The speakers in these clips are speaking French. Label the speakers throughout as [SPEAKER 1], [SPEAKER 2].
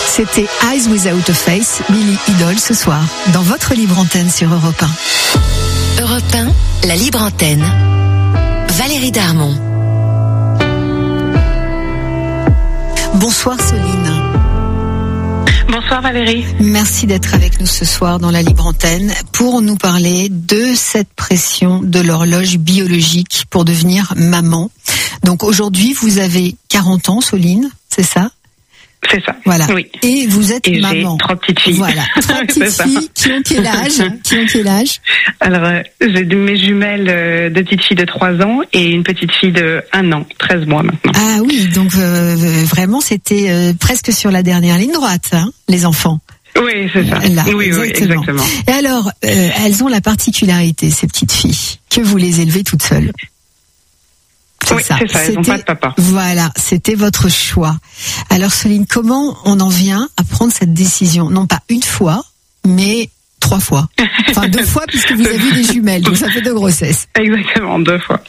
[SPEAKER 1] C'était Eyes Without a Face, Billy Idol ce soir, dans votre libre antenne sur Europe 1.
[SPEAKER 2] Europe 1, la libre antenne. Valérie Darmon.
[SPEAKER 1] Bonsoir Soline.
[SPEAKER 3] Bonsoir Valérie.
[SPEAKER 1] Merci d'être avec nous ce soir dans la libre antenne pour nous parler de cette pression de l'horloge biologique pour devenir maman. Donc aujourd'hui, vous avez 40 ans, Soline, c'est ça ?
[SPEAKER 3] C'est ça.
[SPEAKER 1] Voilà.
[SPEAKER 3] Oui.
[SPEAKER 1] Et vous êtes maman.
[SPEAKER 3] J'ai 3 petites filles.
[SPEAKER 1] Voilà. 3 petites filles qui ont quel âge?
[SPEAKER 3] Alors, j'ai mes jumelles, 2 petites filles de 3 ans et une petite fille de 1 an, 13 mois maintenant.
[SPEAKER 1] Ah oui, donc vraiment c'était presque sur la dernière ligne droite, hein, les enfants.
[SPEAKER 3] Oui, c'est ça.
[SPEAKER 1] Là,
[SPEAKER 3] oui, exactement.
[SPEAKER 1] Et alors, elles ont la particularité, ces petites filles, que vous les élevez toutes seules.
[SPEAKER 3] C'est ça, elles n'ont pas de papa.
[SPEAKER 1] Voilà, c'était votre choix. Alors Soline, comment on en vient à prendre cette décision? Non pas une fois, mais 3 fois. Enfin 2 fois puisque vous avez des jumelles, donc ça fait 2 grossesses.
[SPEAKER 3] Exactement, 2 fois.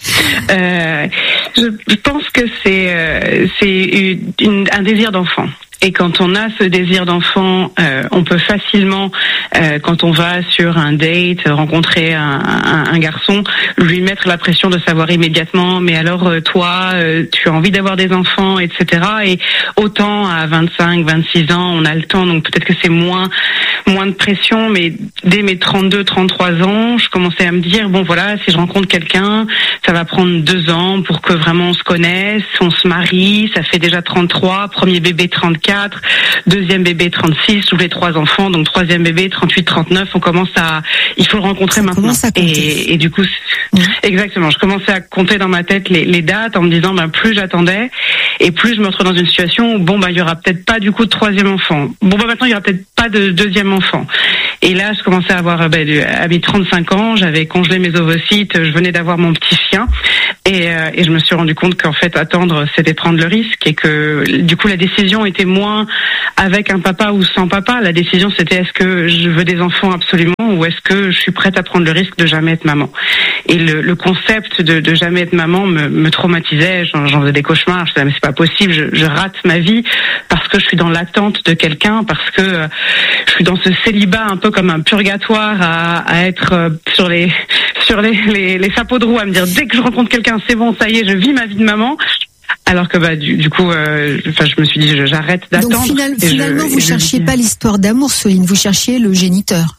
[SPEAKER 3] Je pense que c'est un désir d'enfant. Et quand on a ce désir d'enfant, on peut facilement, quand on va sur un date, rencontrer un garçon, lui mettre la pression de savoir immédiatement, mais alors toi, tu as envie d'avoir des enfants, etc. Et autant à 25, 26 ans, on a le temps, donc peut-être que c'est moins de pression, mais dès mes 32, 33 ans, je commençais à me dire, bon voilà, si je rencontre quelqu'un, ça va prendre 2 ans pour que vraiment on se connaisse, on se marie, ça fait déjà 33, premier bébé 34, deuxième bébé 36, je voulais 3 enfants, donc troisième bébé 38, 39, il faut le rencontrer maintenant. Et du coup, exactement, je commençais à compter dans ma tête les dates en me disant, plus j'attendais et plus je me retrouve dans une situation où il y aura peut-être pas du coup de 3e enfant. Maintenant il y aura peut-être pas de 2e enfant. Et là, je commençais à avoir, à mes 35 ans, j'avais congelé mes ovocytes, je venais d'avoir mon petit chien, et je me suis rendu compte qu'en fait, attendre, c'était prendre le risque, et que, du coup, la décision était moins avec un papa ou sans papa. La décision, c'était est-ce que je veux des enfants absolument, ou est-ce que je suis prête à prendre le risque de jamais être maman. Et le concept de jamais être maman me traumatisait, j'en faisais des cauchemars, je disais, mais c'est pas possible, je rate ma vie parce que je suis dans l'attente de quelqu'un, parce que je suis dans ce célibat un peu comme un purgatoire à être sur les chapeaux de roue, à me dire dès que je rencontre quelqu'un, c'est bon, ça y est, je vis ma vie de maman. Alors que du coup, je me suis dit, j'arrête d'attendre.
[SPEAKER 1] Donc finalement, vous cherchiez pas l'histoire d'amour, Soline, vous cherchiez le géniteur.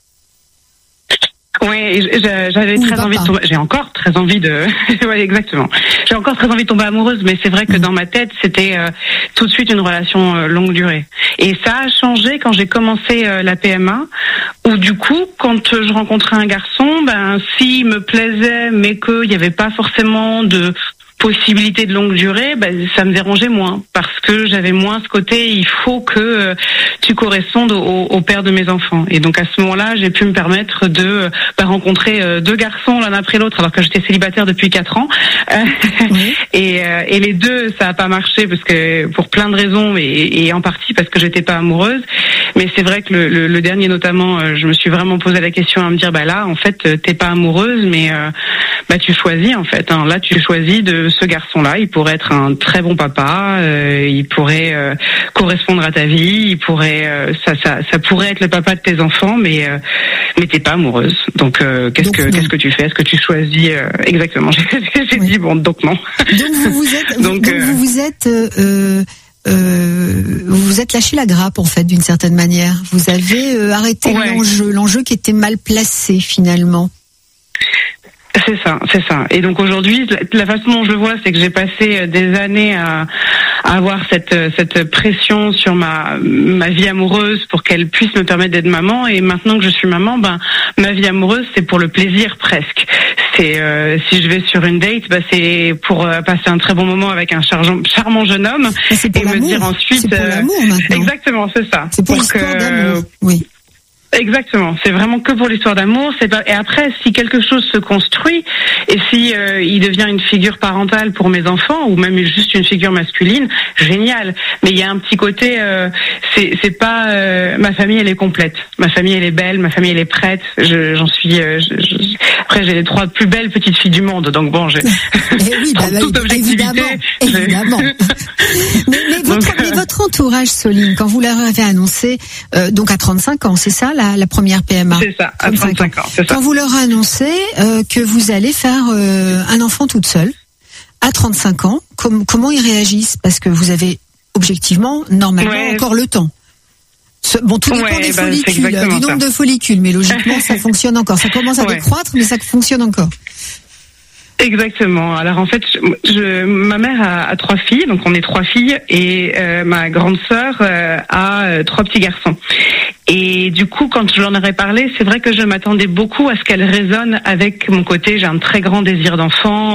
[SPEAKER 3] Oui, j'avais très envie de tomber. J'ai encore très envie de. Ouais, exactement. J'ai encore très envie de tomber amoureuse, mais c'est vrai que dans ma tête, c'était tout de suite une relation longue durée. Et ça a changé quand j'ai commencé la PMA, où du coup, quand je rencontrais un garçon, s'il me plaisait, mais qu'il n'y avait pas forcément de possibilité de longue durée, ça me dérangeait moins, parce que j'avais moins ce côté il faut que tu correspondes au père de mes enfants. Et donc à ce moment-là, j'ai pu me permettre de rencontrer 2 garçons l'un après l'autre, alors que j'étais célibataire depuis 4 ans. Oui. Et les 2, ça a pas marché parce que pour plein de raisons, et en partie parce que j'étais pas amoureuse. Mais c'est vrai que le dernier notamment, je me suis vraiment posé la question à me dire là en fait t'es pas amoureuse, mais tu choisis en fait. Là tu choisis de ce garçon-là, il pourrait être un très bon papa, il pourrait correspondre à ta vie, il pourrait ça pourrait être le papa de tes enfants, mais t'es pas amoureuse. Donc qu'est-ce que tu fais? Est-ce que tu choisis exactement? J'ai dit bon, donc non.
[SPEAKER 1] Donc vous vous êtes lâché la grappe en fait d'une certaine manière. Vous avez arrêté l'enjeu qui était mal placé finalement.
[SPEAKER 3] C'est ça. Et donc aujourd'hui, la façon dont je le vois, c'est que j'ai passé des années à avoir cette pression sur ma vie amoureuse pour qu'elle puisse me permettre d'être maman. Et maintenant que je suis maman, ma vie amoureuse, c'est pour le plaisir presque. C'est si je vais sur une date, c'est pour passer un très bon moment avec un charmant jeune homme et me dire ensuite.
[SPEAKER 1] C'est pour l'amour maintenant.
[SPEAKER 3] Exactement, c'est ça.
[SPEAKER 1] C'est pour l'histoire d'amour. Oui.
[SPEAKER 3] Exactement, c'est vraiment que pour l'histoire d'amour. Et après, si quelque chose se construit et si il devient une figure parentale pour mes enfants ou même juste une figure masculine, génial. Mais il y a un petit côté, c'est pas ma famille, elle est complète. Ma famille, elle est belle, ma famille, elle est prête. J'en suis. Après, j'ai les 3 plus belles petites filles du monde, donc bon, j'ai
[SPEAKER 1] oui,
[SPEAKER 3] toute objectivité.
[SPEAKER 1] Évidemment. mais votre entourage, Soline, quand vous leur avez annoncé, donc à 35 ans, c'est ça, la première PMA?
[SPEAKER 3] C'est ça, à 35 ans. C'est ça.
[SPEAKER 1] Quand vous leur annoncez que vous allez faire un enfant toute seule, à 35 ans, comment ils réagissent? Parce que vous avez objectivement, normalement, encore le temps. Bon, tout dépend des follicules, du nombre de follicules, mais logiquement, ça fonctionne encore. Ça commence à décroître, mais ça fonctionne encore.
[SPEAKER 3] Exactement. Alors en fait, ma mère a 3 filles, donc on est 3 filles, et ma grande sœur a 3 petits garçons. Et du coup, quand je leur aurais parlé, c'est vrai que je m'attendais beaucoup à ce qu'elles résonnent avec mon côté. J'ai un très grand désir d'enfant.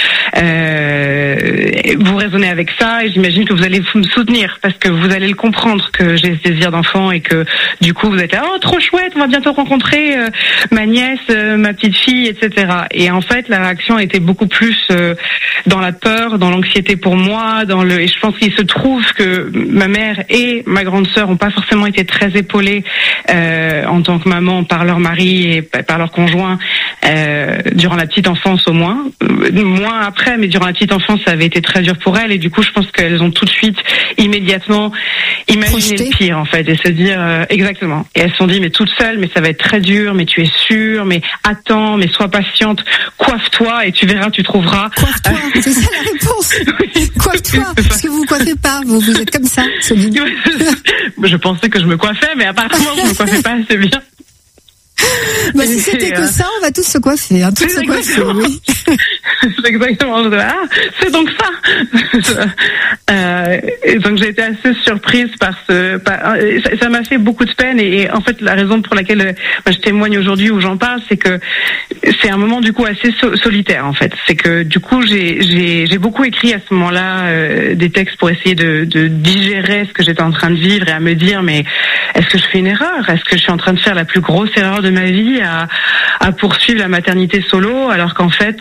[SPEAKER 3] Vous raisonnez avec ça, et j'imagine que vous allez me soutenir parce que vous allez le comprendre que j'ai ce désir d'enfant et que du coup vous êtes là, oh trop chouette, on va bientôt rencontrer ma nièce, ma petite fille, etc. Et en fait, la réaction était beaucoup plus dans la peur, dans l'anxiété pour moi, et je pense qu'il se trouve que ma mère et ma grande sœur ont pas forcément été très épaulées en tant que maman par leur mari et par leur conjoint durant la petite enfance au moins. Moins après, mais durant la petite enfance, ça avait été très dur pour elles, et du coup, je pense qu'elles ont tout de suite, immédiatement, imaginé le pire, en fait, et se dire, exactement. Et elles se sont dit, mais toute seule, mais ça va être très dur, mais tu es sûre, mais attends, mais sois patiente, coiffe-toi, et tu verras, tu trouveras.
[SPEAKER 1] Coiffe-toi, c'est ça la réponse. Oui, coiffe-toi, parce que vous vous coiffez pas, vous êtes comme ça, Soline.
[SPEAKER 3] Je pensais que je me coiffais, mais apparemment, je me coiffais pas assez bien.
[SPEAKER 1] Bah, si c'était que ça, on va tous se coiffer, hein, tous se coiffer, oui.
[SPEAKER 3] C'est exactement ça. C'est donc ça. Et donc j'ai été assez surprise ça m'a fait beaucoup de peine, et en fait la raison pour laquelle je témoigne aujourd'hui ou j'en parle, c'est que c'est un moment du coup assez solitaire en fait. C'est que du coup j'ai beaucoup écrit à ce moment-là des textes pour essayer de digérer ce que j'étais en train de vivre et à me dire, mais est-ce que je fais une erreur? Est-ce que je suis en train de faire la plus grosse erreur de ma vie à poursuivre la maternité solo, alors qu'en fait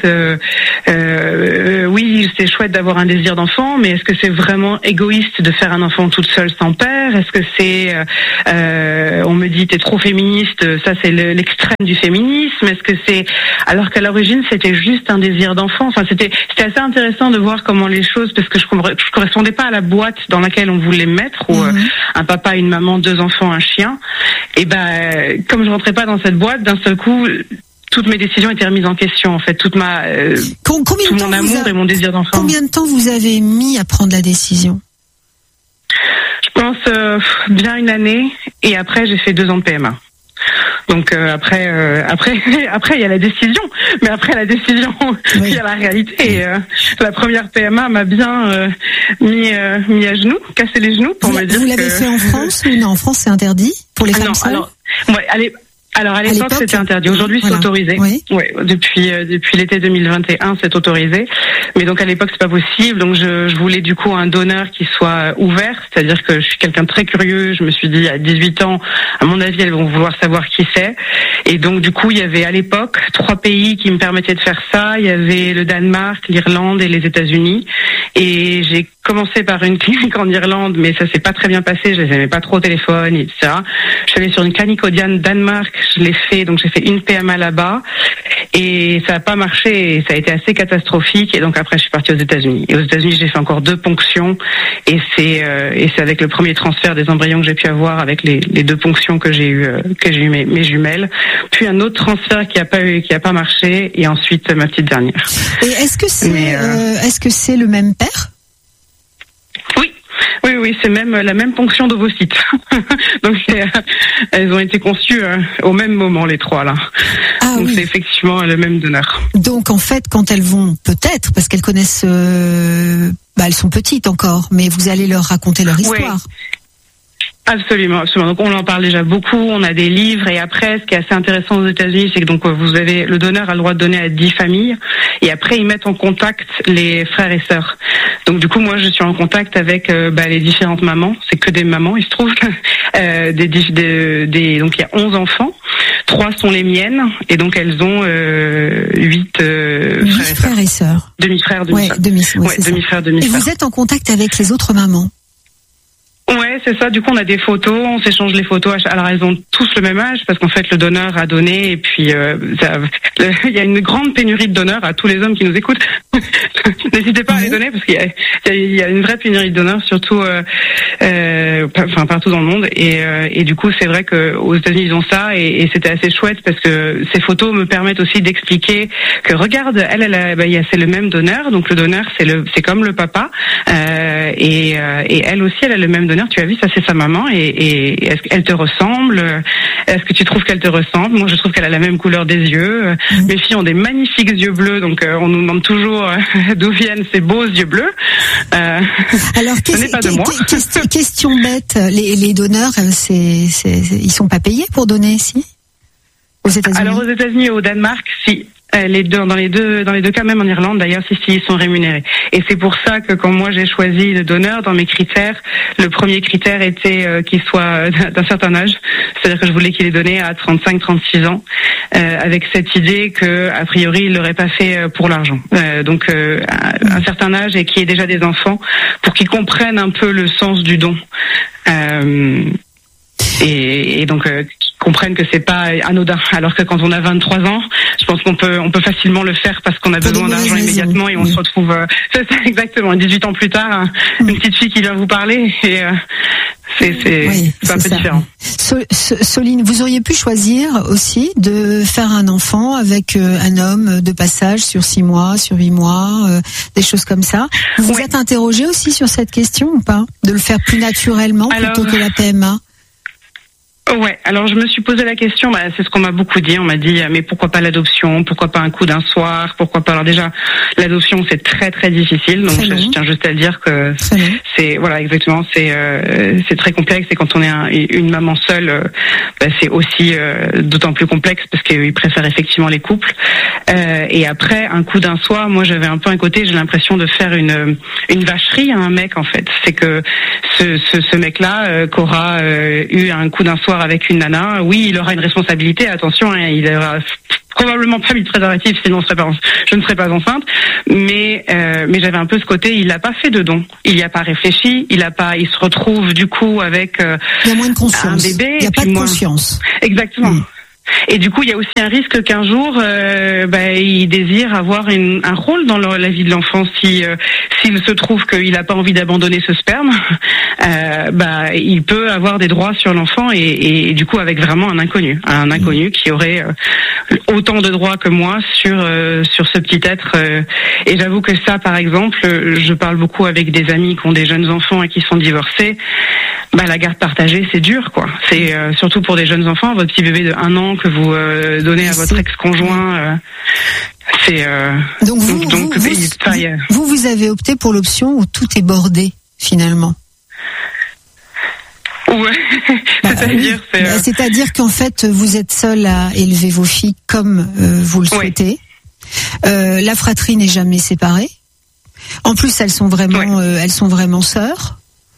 [SPEAKER 3] oui, c'est chouette d'avoir un désir d'enfant, mais est-ce que c'est vraiment égoïste de faire un enfant toute seule sans père? Est-ce que c'est on me dit t'es trop féministe, ça c'est l'extrême du féminisme? Est-ce que c'est, alors qu'à l'origine c'était juste un désir d'enfant? Enfin c'était assez intéressant de voir comment les choses, parce que je correspondais pas à la boîte dans laquelle on voulait me mettre, où un papa, une maman, 2 enfants, un chien. Et comme je rentrais pas dans cette boîte, d'un seul coup toutes mes décisions étaient remises en question, en fait, tout mon amour et mon désir d'enfant.
[SPEAKER 1] Combien de temps vous avez mis à prendre la décision?
[SPEAKER 3] Je pense bien 1 année, et après j'ai fait 2 ans de PMA. Donc après il y a la décision, mais après la décision il y a la réalité. Et, la première PMA m'a bien mis à genoux, cassé les genoux pour me dire.
[SPEAKER 1] Vous l'avez fait en France ou non? En France c'est interdit pour les femmes seules?
[SPEAKER 3] Alors à l'époque c'était interdit. Aujourd'hui c'est autorisé. Oui. Ouais, depuis l'été 2021 c'est autorisé. Mais donc à l'époque c'est pas possible. Donc je voulais du coup un donneur qui soit ouvert, c'est-à-dire que je suis quelqu'un de très curieux. Je me suis dit à 18 ans, à mon avis elles vont vouloir savoir qui c'est. Et donc du coup il y avait à l'époque 3 pays qui me permettaient de faire ça. Il y avait le Danemark, l'Irlande et les États-Unis. Et j'ai commencé par une clinique en Irlande, mais ça s'est pas très bien passé. Je les aimais pas trop au téléphone, etc. Je suis allée sur une clinique au Danemark. Je l'ai fait, donc j'ai fait une PMA là-bas, et ça n'a pas marché, et ça a été assez catastrophique. Et donc après, je suis partie aux États-Unis. Et aux États-Unis, j'ai fait encore 2 ponctions, et c'est avec le premier transfert des embryons que j'ai pu avoir, avec les 2 ponctions que j'ai eu mes jumelles, puis un autre transfert qui a pas marché, et ensuite ma petite dernière.
[SPEAKER 1] Et est-ce que c'est le même père?
[SPEAKER 3] Oui, c'est même la même ponction d'ovocytes. Donc elles ont été conçues au même moment, les 3 là. Ah, donc oui. C'est effectivement le même donneur.
[SPEAKER 1] Donc en fait, quand elles vont peut-être, parce qu'elles connaissent, elles sont petites encore, mais vous allez leur raconter leur histoire. Oui.
[SPEAKER 3] Absolument. Donc on en parle déjà beaucoup, on a des livres, et après ce qui est assez intéressant aux États-Unis, c'est que donc le donneur a le droit de donner à 10 familles, et après ils mettent en contact les frères et sœurs. Donc du coup moi je suis en contact avec les différentes mamans, c'est que des mamans, il se trouve donc il y a 11 enfants, 3 sont les miennes, et donc elles ont 8 frères et sœurs. Demi-frères, demi-sœurs.
[SPEAKER 1] Demi-frères. Et vous êtes en contact avec les autres mamans?
[SPEAKER 3] Ouais, c'est ça. Du coup, on a des photos, on s'échange les photos. Alors, elles ont tous le même âge parce qu'en fait, le donneur a donné et puis il y a une grande pénurie de donneurs à tous les hommes qui nous écoutent. N'hésitez pas à les donner parce qu'il y a une vraie pénurie de donneurs, surtout partout dans le monde. Et du coup, c'est vrai que aux États-Unis, ils ont ça et c'était assez chouette parce que ces photos me permettent aussi d'expliquer que regarde, c'est le même donneur. Donc le donneur, c'est comme le papa et elle aussi, elle a le même donneur. Tu as vu, ça c'est sa maman et est-ce qu'elle te ressemble? Est-ce que tu trouves qu'elle te ressemble? Moi je trouve qu'elle a la même couleur des yeux. Mes filles ont des magnifiques yeux bleus, donc on nous demande toujours d'où viennent ces beaux yeux bleus.
[SPEAKER 1] Alors
[SPEAKER 3] ce n'est pas de moi.
[SPEAKER 1] Question bête, les donneurs, ils sont pas payés pour donner, si? Aux États-Unis?
[SPEAKER 3] Alors aux États-Unis et au Danemark, si. Dans les deux cas, même en Irlande d'ailleurs, si ils sont rémunérés. Et c'est pour ça que quand moi j'ai choisi le donneur dans mes critères, le premier critère était qu'il soit d'un certain âge, c'est-à-dire que je voulais qu'il ait donné à 35-36 ans, avec cette idée que a priori il l'aurait pas fait pour l'argent. Donc un certain âge et qu'il y ait déjà des enfants pour qu'ils comprennent un peu le sens du don. Et donc comprennent que c'est pas anodin, alors que quand on a 23 ans, je pense qu'on peut facilement le faire parce qu'on a besoin d'argent immédiatement et on se retrouve c'est ça exactement 18 ans plus tard, une petite fille qui vient vous parler et c'est un peu différent.
[SPEAKER 1] Soline, vous auriez pu choisir aussi de faire un enfant avec un homme de passage sur 6 mois, sur 8 mois, des choses comme ça. Vous vous êtes interrogé aussi sur cette question ou pas? De le faire plus naturellement plutôt que la PMA?
[SPEAKER 3] Ouais, alors je me suis posé la question, c'est ce qu'on m'a beaucoup dit, on m'a dit mais pourquoi pas l'adoption, pourquoi pas un coup d'un soir, pourquoi pas. Alors déjà l'adoption c'est très très difficile, donc je tiens juste à le dire que c'est voilà exactement, c'est très complexe et quand on est une maman seule, c'est aussi d'autant plus complexe parce qu'ils préfèrent effectivement les couples. Et après un coup d'un soir, moi j'avais un peu un côté, j'ai l'impression de faire une vacherie à un mec en fait. C'est que ce mec-là qu'aura eu un coup d'un soir avec une nana, oui, il aura une responsabilité, attention, il aura probablement pas mis de préservatif, sinon je ne serais pas enceinte, mais j'avais un peu ce côté, il n'a pas fait de don, il n'y a pas réfléchi, il se retrouve du coup avec
[SPEAKER 1] il y a moins de conscience.
[SPEAKER 3] Un bébé.
[SPEAKER 1] Il n'y a pas de conscience.
[SPEAKER 3] Exactement. Et du coup, il y a aussi un risque qu'un jour, il désire avoir un rôle dans la vie de l'enfant. S'il se trouve qu'il n'a pas envie d'abandonner ce sperme, il peut avoir des droits sur l'enfant et du coup avec vraiment un inconnu qui aurait autant de droits que moi sur ce petit être. Et j'avoue que ça, par exemple, je parle beaucoup avec des amis qui ont des jeunes enfants et qui sont divorcés. La garde partagée, c'est dur, quoi. C'est surtout pour des jeunes enfants, votre petit bébé de 1 an que vous donnez à votre ex-conjoint.
[SPEAKER 1] Donc vous avez opté pour l'option où tout est bordé finalement.
[SPEAKER 3] Ouais.
[SPEAKER 1] C'est-à-dire qu'en fait vous êtes seul à élever vos filles comme vous le souhaitez. La fratrie n'est jamais séparée. En plus, elles sont vraiment sœurs.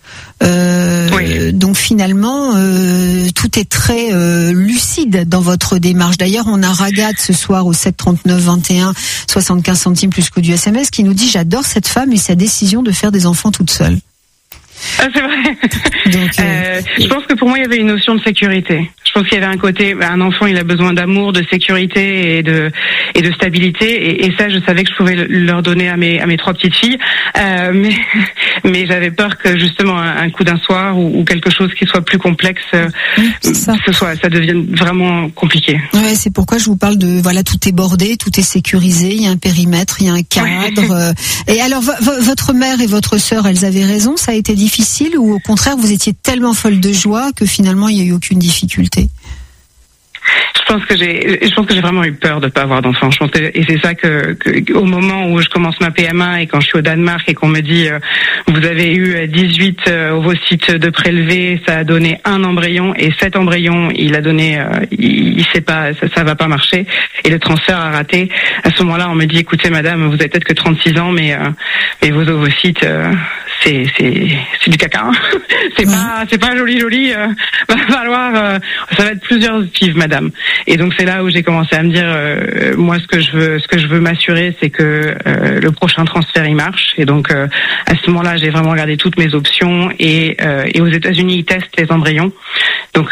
[SPEAKER 1] Donc finalement tout est très lucide dans votre démarche. D'ailleurs on a Ragad ce soir au 7 39 21 75 centimes plus coût du SMS qui nous dit: j'adore cette femme et sa décision de faire des enfants toute seule.
[SPEAKER 3] Ah, c'est vrai. Donc, je pense que pour moi il y avait une notion de sécurité. Je pense qu'il y avait un côté, un enfant il a besoin d'amour, de sécurité et de stabilité et ça je savais que je pouvais leur donner à mes 3 petites filles, mais j'avais peur que justement un coup d'un soir ou quelque chose qui soit plus complexe, ça devienne vraiment compliqué.
[SPEAKER 1] Ouais, c'est pourquoi je vous parle de tout est bordé, tout est sécurisé, il y a un périmètre, il y a un cadre. Et alors votre mère et votre sœur, elles avaient raison, ça a été difficile ou au contraire vous étiez tellement folle de joie que finalement il n'y a eu aucune difficulté?
[SPEAKER 3] Je pense que j'ai vraiment eu peur de pas avoir d'enfant. Je pense et c'est ça que au moment où je commence ma PMA et quand je suis au Danemark et qu'on me dit vous avez eu 18 ovocytes de prélevés, ça a donné 1 embryon et cet embryon il a donné il sait pas, ça va pas marcher et le transfert a raté. À ce moment-là, on me dit écoutez madame, vous avez peut-être que 36 ans mais vos ovocytes du caca. C'est pas joli. Va falloir, ça va être plusieurs FIV, madame. Et donc c'est là où j'ai commencé à me dire, moi ce que je veux m'assurer, c'est que le prochain transfert il marche. Et donc à ce moment-là, j'ai vraiment regardé toutes mes options et aux États-Unis ils testent les embryons. Donc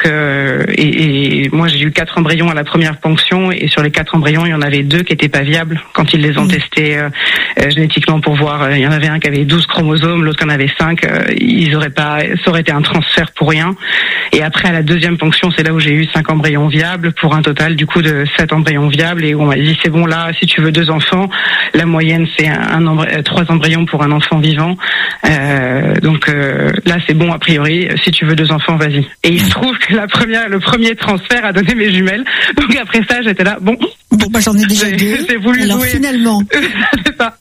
[SPEAKER 3] et moi j'ai eu 4 embryons à la première ponction et sur les 4 embryons il y en avait 2 qui étaient pas viables quand ils les ont testés génétiquement pour voir. Il y en avait un qui avait 12 chromosomes, l'autre qui en avait 5. Ça aurait été un transfert pour rien. Et après à la deuxième ponction, c'est là où j'ai eu 5 embryons viables pour un total du coup de 7 embryons viables. Et on m'a dit c'est bon là, si tu veux 2 enfants, la moyenne c'est 3 embryons pour un enfant vivant. Donc là c'est bon a priori. Si tu veux 2 enfants, vas-y. Et il se trouve que le premier transfert a donné mes jumelles. Donc après ça, j'étais là, bon
[SPEAKER 1] bah j'en ai déjà 2.
[SPEAKER 3] J'ai voulu
[SPEAKER 1] alors
[SPEAKER 3] jouer.
[SPEAKER 1] Finalement.
[SPEAKER 3] C'est ça.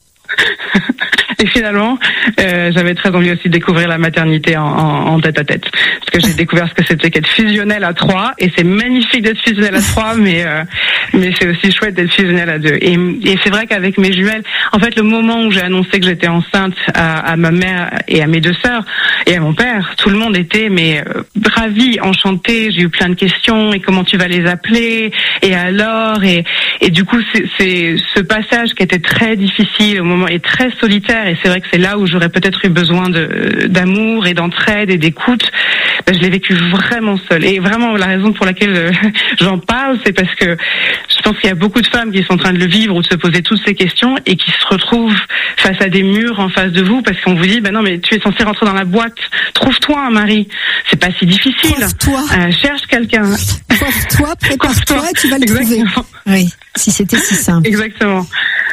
[SPEAKER 3] Et finalement, j'avais très envie aussi de découvrir la maternité en tête à tête, parce que j'ai découvert ce que c'était qu'être fusionnel à 3, et c'est magnifique d'être fusionnel à 3, mais c'est aussi chouette d'être fusionnel à 2. Et c'est vrai qu'avec mes jumelles, en fait, le moment où j'ai annoncé que j'étais enceinte à ma mère et à mes 2 sœurs et à mon père, tout le monde était ravi, enchanté. J'ai eu plein de questions. Et comment tu vas les appeler? Et alors? Et du coup, c'est ce passage qui était très difficile au moment et très solitaire. Et c'est vrai que c'est là où j'aurais peut-être eu besoin d'amour et d'entraide et d'écoute. Je l'ai vécu vraiment seule. Et vraiment, la raison pour laquelle j'en parle, c'est parce que je pense qu'il y a beaucoup de femmes qui sont en train de le vivre ou de se poser toutes ces questions et qui se retrouvent face à des murs en face de vous parce qu'on vous dit, non, mais tu es censé rentrer dans la boîte. Trouve-toi un mari. C'est pas si difficile.
[SPEAKER 1] Trouve-toi.
[SPEAKER 3] Cherche quelqu'un.
[SPEAKER 1] Trouve-toi, prépare-toi et tu vas le trouver. Oui, si c'était si simple.
[SPEAKER 3] Exactement.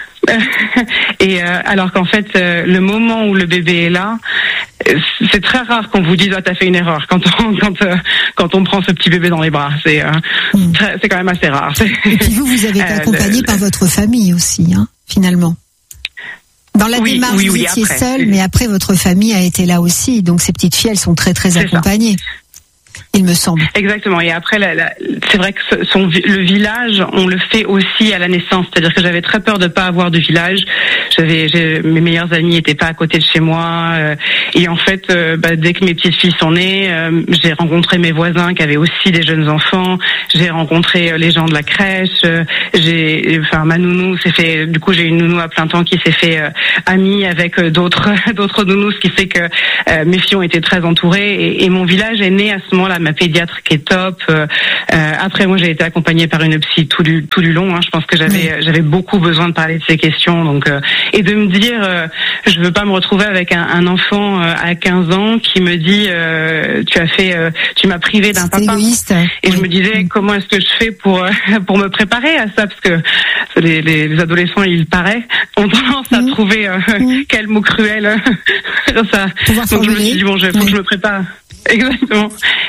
[SPEAKER 3] Et alors qu'en fait, le moment où le bébé est là, c'est très rare qu'on vous dise t'as fait une erreur quand on prend ce petit bébé dans les bras. C'est quand même assez rare.
[SPEAKER 1] Et puis vous avez été accompagné par votre famille aussi, finalement. Dans la démarche, vous étiez seule, mais après votre famille a été là aussi. Donc ces petites filles, elles sont très très accompagnées. Il me semble.
[SPEAKER 3] Exactement. Et après, c'est vrai que le village, on le fait aussi à la naissance. C'est-à-dire que j'avais très peur de pas avoir de village. Mes meilleurs amis n'étaient pas à côté de chez moi. Et en fait, dès que mes petites filles sont nées, j'ai rencontré mes voisins qui avaient aussi des jeunes enfants. J'ai rencontré les gens de la crèche. Ma nounou s'est fait. Du coup, j'ai une nounou à plein temps qui s'est fait amie avec d'autres nounous, ce qui fait que mes filles ont été très entourées. Et mon village est né à ce moment-là. Ma pédiatre qui est top. Après, moi, j'ai été accompagnée par une psy tout du long. Je pense que j'avais beaucoup besoin de parler de ces questions. Donc, et de me dire, je veux pas me retrouver avec un enfant à 15 ans qui me dit, tu m'as privé d'un papa.
[SPEAKER 1] Égoïste.
[SPEAKER 3] Et je me disais, comment est-ce que je fais pour me préparer à ça, parce que les adolescents, il paraît, ont tendance à trouver quel mot cruel. Ça. Donc je me suis dit faut que je me prépare. Exactement.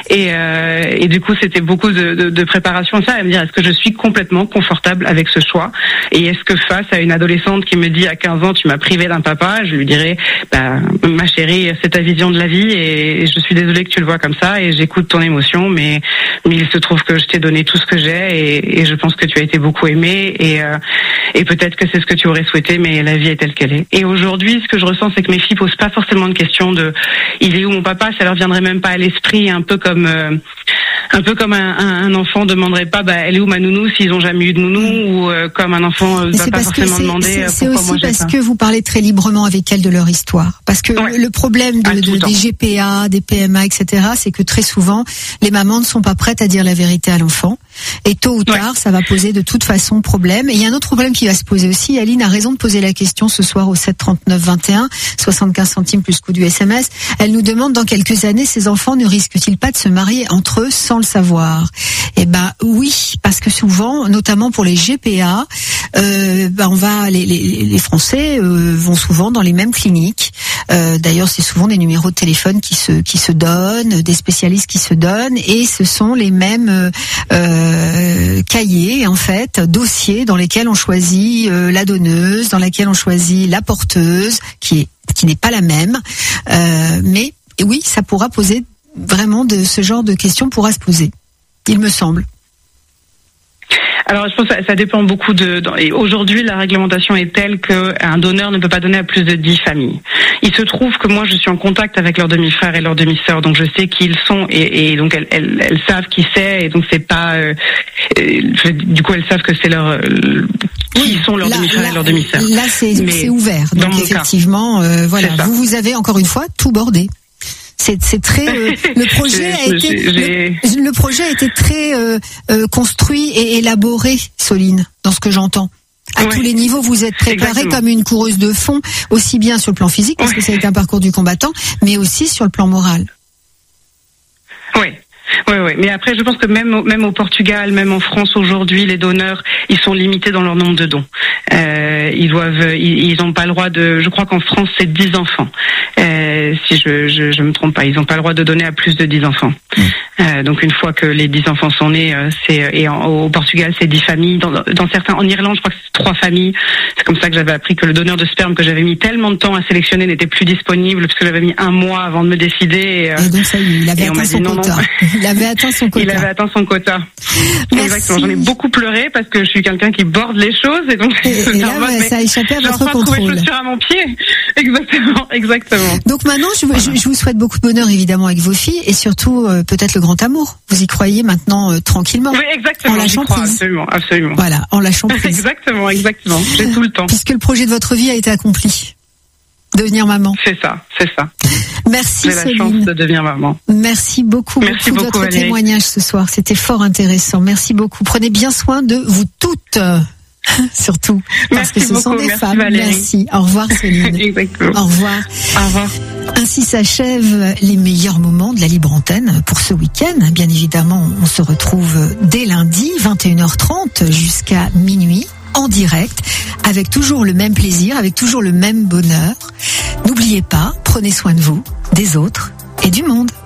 [SPEAKER 3] Et du coup, c'était beaucoup de préparation à ça, à me dire, est-ce que je suis complètement confortable avec ce choix? Et est-ce que face à une adolescente qui me dit à 15 ans, tu m'as privé d'un papa, je lui dirais, ma chérie, c'est ta vision de la vie et je suis désolée que tu le vois comme ça et j'écoute ton émotion, mais il se trouve que je t'ai donné tout ce que j'ai et je pense que tu as été beaucoup aimée et peut-être que c'est ce que tu aurais souhaité, mais la vie est telle qu'elle est. Et aujourd'hui, ce que je ressens, c'est que mes filles posent pas forcément de questions de il est où mon papa, ça leur viendrait même pas à l'esprit, un peu comme un enfant demanderait pas elle est où ma nounou s'ils ont jamais eu de nounou, ou comme un enfant va pas forcément demander pourquoi moi j'ai ça.
[SPEAKER 1] C'est aussi parce que vous parlez très librement avec elles de leur histoire, parce que le problème des GPA, des PMA, etc., c'est que très souvent les mamans ne sont pas prêtes à dire la vérité à l'enfant, et tôt ou tard ça va poser de toute façon problème. Et il y a un autre problème qui va se poser aussi. Aline a raison de poser la question ce soir au 7 39 21, 75 centimes plus coût du SMS. Elle nous demande, dans quelques années, ces enfants ne risquent-ils pas de se marier entre eux sans le savoir? Eh ben oui, parce que souvent, notamment pour les GPA, les Français vont souvent dans les mêmes cliniques. D'ailleurs, c'est souvent des numéros de téléphone qui se donnent, des spécialistes qui se donnent, et ce sont les mêmes cahiers, en fait, dossiers dans lesquels on choisit la donneuse, dans lesquels on choisit la porteuse, qui n'est pas la même. Mais oui, ça pourra poser vraiment ce genre de questions pourra se poser, il me semble.
[SPEAKER 3] Alors, je pense que ça dépend beaucoup et aujourd'hui, la réglementation est telle qu'un donneur ne peut pas donner à plus de 10 familles. Il se trouve que moi, je suis en contact avec leurs demi-frères et leurs demi-sœurs, donc je sais qui ils sont et donc elles savent qui c'est, et donc c'est pas, du coup, elles savent que c'est qui sont leurs demi-frères et leurs demi-sœurs.
[SPEAKER 1] Là, c'est ouvert. Donc, effectivement, voilà, vous avez encore une fois tout bordé. C'est très le projet a été très construit et élaboré, Soline, dans ce que j'entends. À tous les niveaux, vous êtes préparée comme une coureuse de fond, aussi bien sur le plan physique, parce que ça a été un parcours du combattant, mais aussi sur le plan moral.
[SPEAKER 3] Oui. Mais après, je pense que même au Portugal, même en France aujourd'hui, les donneurs, ils sont limités dans leur nombre de dons. Ils n'ont pas le droit je crois qu'en France, c'est 10 enfants. Si je me trompe pas, ils n'ont pas le droit de donner à plus de 10 enfants. Donc une fois que les 10 enfants sont nés, au Portugal, c'est 10 familles. Dans certains, en Irlande, je crois que c'est 3 familles. C'est comme ça que j'avais appris que le donneur de sperme que j'avais mis tellement de temps à sélectionner n'était plus disponible, parce que j'avais mis 1 mois avant de me décider.
[SPEAKER 1] Et donc ça y est, il avait atteint son quota. Il avait atteint son quota.
[SPEAKER 3] Exactement. J'en ai beaucoup pleuré parce que je suis quelqu'un qui borde les choses, et donc
[SPEAKER 1] et là, ça a échappé à votre contrôle.
[SPEAKER 3] J'ai chaussures à mon pied. Exactement.
[SPEAKER 1] Donc maintenant, je vous souhaite beaucoup de bonheur évidemment avec vos filles, et surtout peut-être le grand amour. Vous y croyez maintenant tranquillement.
[SPEAKER 3] Oui, exactement.
[SPEAKER 1] En lâchant prise.
[SPEAKER 3] Absolument.
[SPEAKER 1] Voilà, en lâchant prise.
[SPEAKER 3] Exactement. J'ai tout le temps.
[SPEAKER 1] Puisque le projet de votre vie a été accompli. Devenir maman.
[SPEAKER 3] C'est ça.
[SPEAKER 1] Merci,
[SPEAKER 3] J'ai la chance de devenir maman.
[SPEAKER 1] Merci beaucoup de votre
[SPEAKER 3] Valérie.
[SPEAKER 1] témoignage ce soir. C'était fort intéressant. Merci beaucoup. Prenez bien soin de vous toutes. Surtout. Parce que ce sont des femmes.
[SPEAKER 3] Valérie.
[SPEAKER 1] Merci. Au revoir, Céline.
[SPEAKER 3] Exactement.
[SPEAKER 1] Au revoir.
[SPEAKER 3] Au revoir.
[SPEAKER 1] Ainsi s'achèvent les meilleurs moments de la libre antenne pour ce week-end. Bien évidemment, on se retrouve dès lundi, 21h30 jusqu'à minuit, en direct, avec toujours le même plaisir, avec toujours le même bonheur. N'oubliez pas, prenez soin de vous, des autres et du monde.